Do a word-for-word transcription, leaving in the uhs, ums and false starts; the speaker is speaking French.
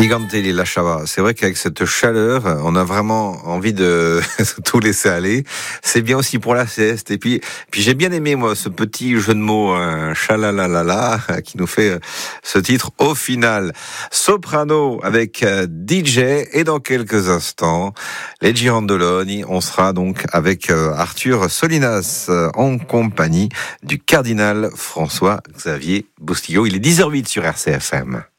Gigantelli Lasciava. C'est vrai qu'avec cette chaleur, on a vraiment envie de tout laisser aller. C'est bien aussi pour la sieste. Et puis, puis j'ai bien aimé, moi, ce petit jeu de mots, hein, chalalalala, qui nous fait ce titre au final. Soprano avec D J. Et dans quelques instants, les Girandoloni, on sera donc avec Arthur Solinas en compagnie du cardinal François-Xavier Bustillo. Il est dix heures huit sur R C F M.